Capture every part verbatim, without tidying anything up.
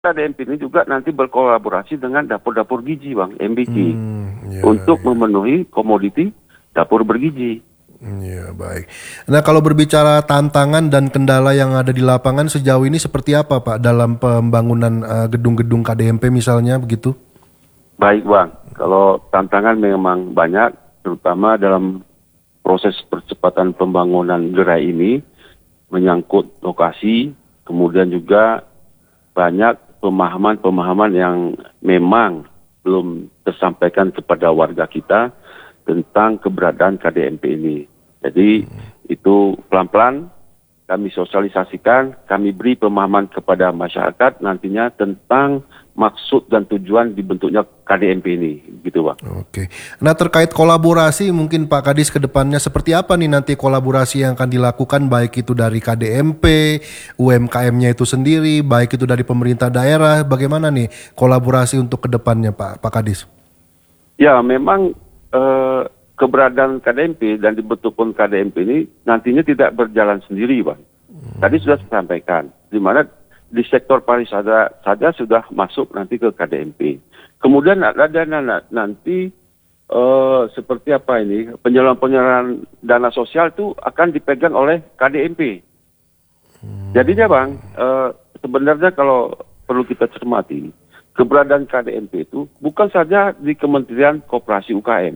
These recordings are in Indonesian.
K D M P ini juga nanti berkolaborasi dengan dapur-dapur gizi, Bang, M B G, Hmm, ya, untuk ya. memenuhi komoditi dapur bergizi. Ya, baik. Nah, kalau berbicara tantangan dan kendala yang ada di lapangan sejauh ini seperti apa, Pak, dalam pembangunan eh, gedung-gedung K D M P misalnya begitu? Baik, Bang. Kalau tantangan memang banyak, terutama dalam proses percepatan pembangunan gerai ini, menyangkut lokasi, kemudian juga banyak pemahaman-pemahaman yang memang belum tersampaikan kepada warga kita tentang keberadaan K D M P ini. Jadi itu pelan-pelan kami sosialisasikan, kami beri pemahaman kepada masyarakat nantinya tentang maksud dan tujuan dibentuknya K D M P ini, gitu, Bang. Oke. Nah, terkait kolaborasi mungkin Pak Kadis ke depannya seperti apa nih nanti kolaborasi yang akan dilakukan baik itu dari K D M P, U M K M-nya itu sendiri, baik itu dari pemerintah daerah, bagaimana nih kolaborasi untuk ke depannya Pak Pak Kadis? Ya, memang eh, keberadaan K D M P dan dibentukkan K D M P ini nantinya tidak berjalan sendiri, Bang. Tadi sudah saya sampaikan, di mana di sektor pariwisata saja sudah masuk nanti ke K D M P. Kemudian ada dana nanti eh, seperti apa ini, penyaluran-penyaluran dana sosial itu akan dipegang oleh K D M P. Jadinya, Bang, eh, sebenarnya kalau perlu kita cermati, keberadaan K D M P itu bukan saja di Kementerian Koperasi U K M.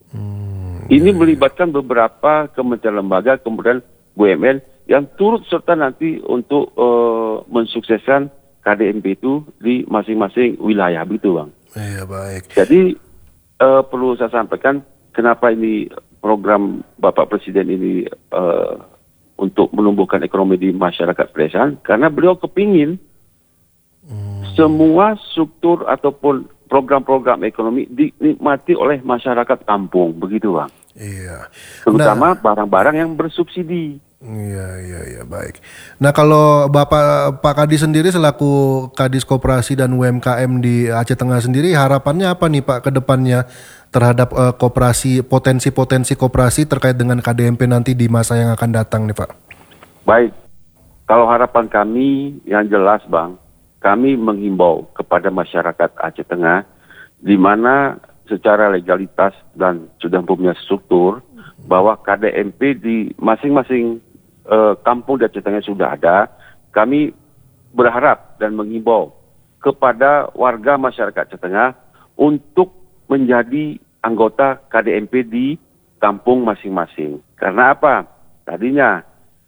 Ini melibatkan beberapa kementerian lembaga, kemudian B U M N yang turut serta nanti untuk uh, mensukseskan K D M P itu di masing-masing wilayah, begitu, Bang. Iya, baik. Jadi uh, perlu saya sampaikan kenapa ini program Bapak Presiden ini uh, untuk menumbuhkan ekonomi di masyarakat pedesaan, karena beliau kepingin hmm. semua struktur ataupun program-program ekonomi dinikmati oleh masyarakat kampung, begitu, Bang. Iya. Terutama Nah, barang-barang yang bersubsidi. Iya, iya, iya, baik. Nah, kalau Bapak Pak Kadis sendiri selaku Kadis Koperasi dan U M K M di Aceh Tengah sendiri, harapannya apa nih Pak ke depannya terhadap uh, koperasi, potensi-potensi koperasi terkait dengan K D M P nanti di masa yang akan datang nih Pak? Baik, kalau harapan kami yang jelas, Bang, kami menghimbau kepada masyarakat Aceh Tengah, di mana secara legalitas dan sudah punya struktur, bahwa K D M P di masing-masing uh, kampung di Aceh Tengah sudah ada. Kami berharap dan menghimbau kepada warga masyarakat Aceh Tengah untuk menjadi anggota K D M P di kampung masing-masing. Karena apa? Tadinya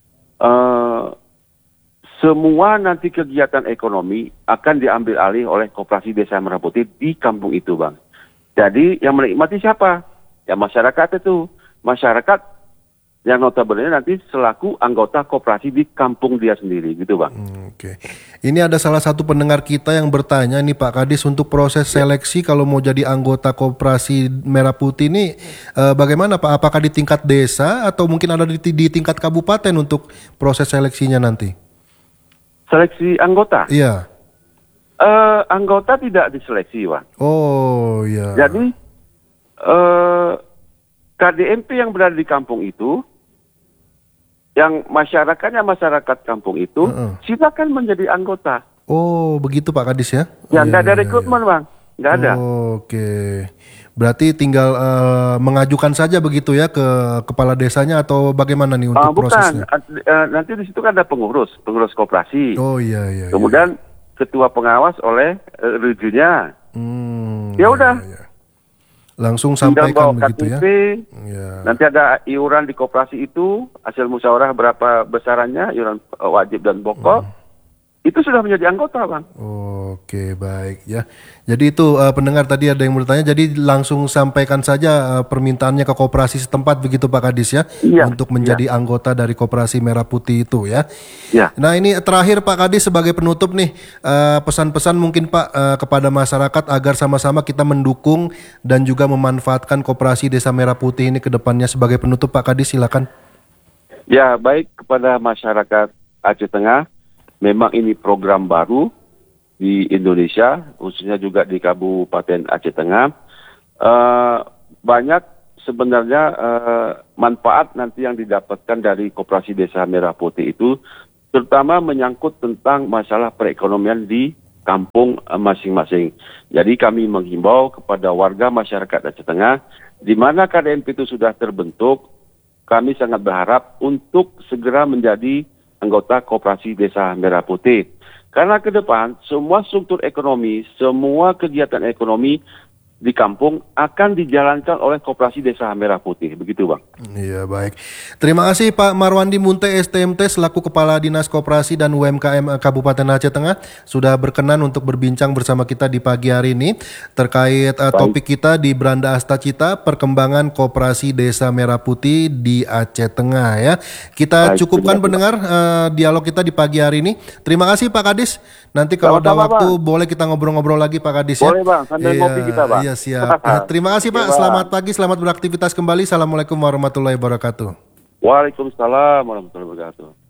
uh, semua nanti kegiatan ekonomi akan diambil alih oleh Koperasi Desa Merah Putih di kampung itu, Bang. Jadi yang menikmati siapa? Ya masyarakat itu. Masyarakat yang notabene nanti selaku anggota koperasi di kampung dia sendiri, gitu, Bang. Hmm, Oke. Ini ada salah satu pendengar kita yang bertanya nih Pak Kadis, untuk proses seleksi kalau mau jadi anggota Koperasi Merah Putih ini eh, bagaimana Pak? Apakah di tingkat desa atau mungkin ada di, di tingkat kabupaten untuk proses seleksinya nanti? Seleksi anggota? Iya. Uh, anggota tidak diseleksi, Bang. Oh, iya. Jadi uh, K D M P yang berada di kampung itu, yang masyarakatnya masyarakat kampung itu, uh-uh. silakan menjadi anggota. Oh, begitu Pak Kadis ya? Ya, oh, nggak iya, ada iya, rekrutmen, iya. Bang. Nggak ada. Oh, Oke. Berarti tinggal uh, mengajukan saja begitu ya ke kepala desanya atau bagaimana nih untuk uh, bukan. prosesnya? Uh, nanti di situ kan ada pengurus, pengurus koperasi. Oh iya, iya. Kemudian iya. ketua pengawas oleh uh, rejunya. Hmm, ya udah. Iya, iya. Langsung sampaikan begitu ya. ya. Nanti ada iuran di koperasi itu, hasil musyawarah berapa besarannya, iuran wajib dan pokok. Hmm. Itu sudah menjadi anggota, Bang. Oke, baik ya. Jadi itu uh, pendengar tadi ada yang bertanya, jadi langsung sampaikan saja uh, permintaannya ke koperasi setempat begitu Pak Kadis ya, iya, untuk menjadi iya. anggota dari Koperasi Merah Putih itu ya. Iya. Nah, ini terakhir Pak Kadis sebagai penutup nih, uh, pesan-pesan mungkin Pak uh, kepada masyarakat agar sama-sama kita mendukung dan juga memanfaatkan Koperasi Desa Merah Putih ini ke depannya. Sebagai penutup Pak Kadis silakan. Ya, baik, kepada masyarakat Aceh Tengah, memang ini program baru di Indonesia, khususnya juga di Kabupaten Aceh Tengah. Uh, banyak sebenarnya uh, manfaat nanti yang didapatkan dari Koperasi Desa Merah Putih itu, terutama menyangkut tentang masalah perekonomian di kampung uh, masing-masing. Jadi kami menghimbau kepada warga masyarakat Aceh Tengah, di mana K D M P itu sudah terbentuk, kami sangat berharap untuk segera menjadi anggota Koperasi Desa Merah Putih. Karena ke depan, semua struktur ekonomi, semua kegiatan ekonomi di kampung akan dijalankan oleh Koperasi Desa Merah Putih. Begitu, Bang. Iya, baik. Terima kasih Pak Marwandi Munte S T M T selaku Kepala Dinas Koperasi dan U M K M Kabupaten Aceh Tengah sudah berkenan untuk berbincang bersama kita di pagi hari ini terkait uh, topik kita di Branda Astacita, perkembangan Koperasi Desa Merah Putih di Aceh Tengah ya. Kita Baik, cukupkan pendengar uh, dialog kita di pagi hari ini. Terima kasih Pak Kadis. Nanti kalau ada waktu Bang. boleh kita ngobrol-ngobrol lagi Pak Kadis ya. Boleh Bang, sambil iya, ngopi kita Bang. Iya siap. Terima kasih Pak. Selamat pagi, selamat beraktivitas kembali. Assalamualaikum warahmatullahi wabarakatuh. Waalaikumsalam warahmatullahi wabarakatuh.